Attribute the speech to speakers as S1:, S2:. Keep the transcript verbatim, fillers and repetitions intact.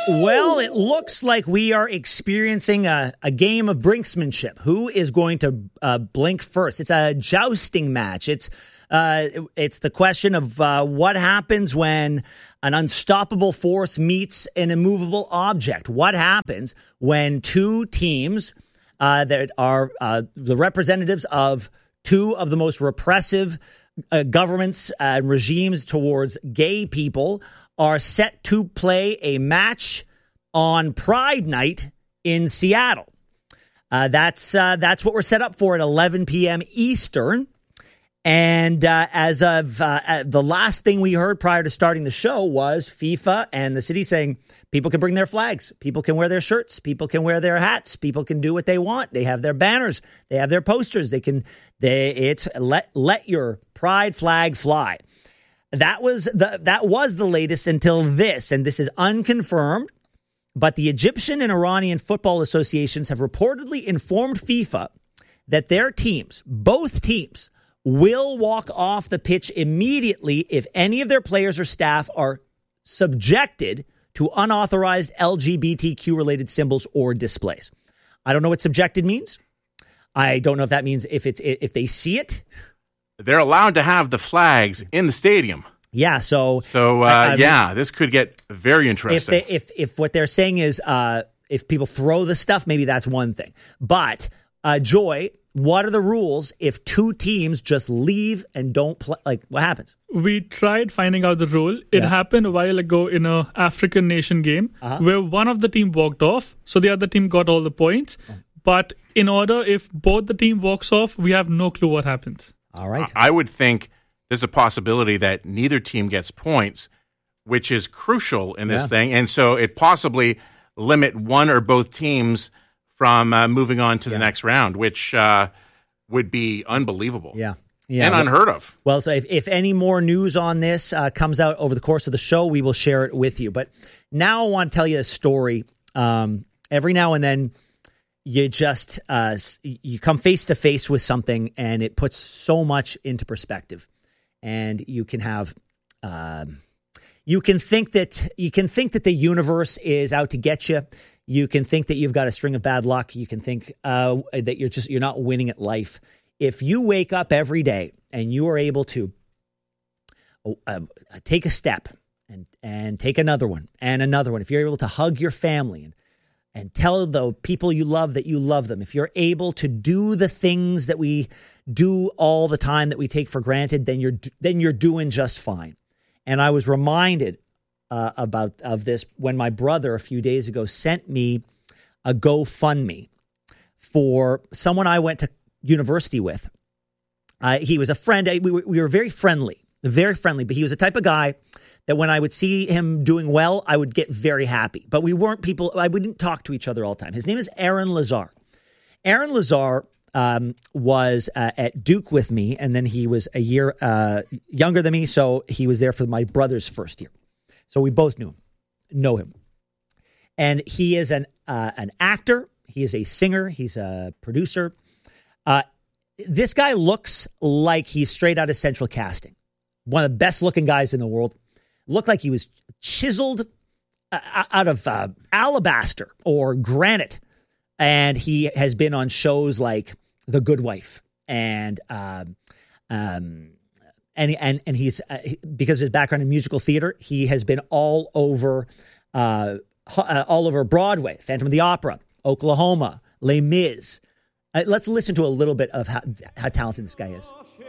S1: Well, it looks like we are experiencing a, a game of brinksmanship. Who is going to uh, blink first? It's a jousting match. It's uh, it's the question of uh, what happens when an unstoppable force meets an immovable object. What happens when two teams uh, that are uh, the representatives of two of the most repressive uh, governments and uh, regimes towards gay people are set to play a match on Pride Night in Seattle. Uh, that's uh, that's what we're set up for at eleven p.m. Eastern. And uh, as of uh, the last thing we heard prior to starting the show was FIFA and the city saying people can bring their flags, people can wear their shirts, people can wear their hats, people can do what they want. They have their banners, they have their posters. They can. They it's let let your pride flag fly. That was the that was the latest until this, and this is unconfirmed. But the Egyptian and Iranian football associations have reportedly informed FIFA that their teams, both teams, will walk off the pitch immediately if any of their players or staff are subjected to unauthorized L G B T Q-related symbols or displays. I don't know what subjected means. I don't know if that means if it's if they see it.
S2: They're allowed to have the flags in the stadium.
S1: Yeah, so
S2: so uh, I, I yeah, mean, this could get very interesting.
S1: If they, if if what they're saying is uh, if people throw the stuff, maybe that's one thing. But uh, Joy, what are the rules if two teams just leave and don't play? Like, what happens?
S3: We tried finding out the rule. It yeah. happened a while ago in a African nation game uh-huh. where one of the team walked off, so the other team got all the points. Oh. But in order, if both the team walks off, we have no clue what happens.
S1: All right.
S2: I would think there's a possibility that neither team gets points, which is crucial in this yeah. thing. And so it possibly limit one or both teams from uh, moving on to yeah. the next round, which uh, would be unbelievable.
S1: Yeah. Yeah,
S2: and
S1: well,
S2: unheard of.
S1: Well, so if, if any more news on this uh, comes out over the course of the show, we will share it with you. But now I want to tell you a story. Um, every now and then, you just uh, you come face to face with something, and it puts so much into perspective. And you can have, um, you can think that you can think that the universe is out to get you. You can think that you've got a string of bad luck. You can think uh, that you're just you're not winning at life. If you wake up every day and you are able to uh, take a step and and take another one and another one, if you're able to hug your family and and tell the people you love that you love them, if you're able to do the things that we do all the time that we take for granted, then you're then you're doing just fine. And I was reminded uh, about of this when my brother a few days ago sent me a GoFundMe for someone I went to university with. Uh, he was a friend. We were, we were very friendly, very friendly, but he was the type of guy that when I would see him doing well, I would get very happy. But we weren't people, I wouldn't talk to each other all the time. His name is Aaron Lazar. Aaron Lazar um, was uh, at Duke with me, and then he was a year uh, younger than me, so he was there for my brother's first year. So we both knew him, know him. And he is an uh, an actor. He is a singer. He's a producer. Uh, this guy looks like he's straight out of Central Casting. One of the best looking guys in the world. Looked like he was chiseled uh, out of uh, alabaster or granite. And he has been on shows like The Good Wife. And um, um, and, and, and he's, uh, because of his background in musical theater, he has been all over, uh, uh, all over Broadway, Phantom of the Opera, Oklahoma, Les Mis. Uh, let's listen to a little bit of how, how talented this guy is.